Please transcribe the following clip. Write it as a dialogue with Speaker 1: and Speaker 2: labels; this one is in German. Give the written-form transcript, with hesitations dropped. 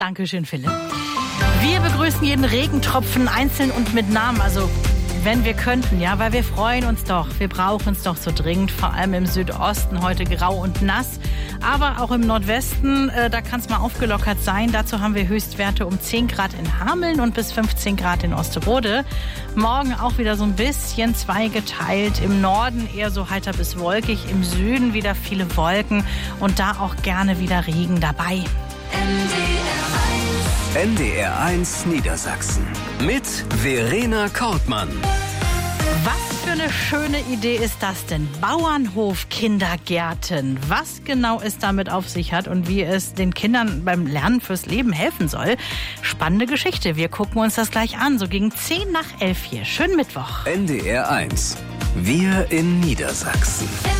Speaker 1: Dankeschön, Philipp. Wir begrüßen jeden Regentropfen einzeln und mit Namen, also wenn wir könnten, ja, weil wir freuen uns doch. Wir brauchen es doch so dringend, vor allem im Südosten heute grau und nass. Aber auch im Nordwesten, da kann es mal aufgelockert sein. Dazu haben wir Höchstwerte um 10 Grad in Hameln und bis 15 Grad in Osterode. Morgen auch wieder so ein bisschen zweigeteilt. Im Norden eher so heiter bis wolkig, im Süden wieder viele Wolken und da auch gerne wieder Regen dabei.
Speaker 2: NDR 1 Niedersachsen mit Verena Kortmann.
Speaker 1: Was für eine schöne Idee ist das denn? Bauernhof-Kindergärten. Was genau es damit auf sich hat und wie es den Kindern beim Lernen fürs Leben helfen soll. Spannende Geschichte. Wir gucken uns das gleich an. So gegen 10 nach 11 hier. Schönen Mittwoch.
Speaker 2: NDR 1. Wir in Niedersachsen.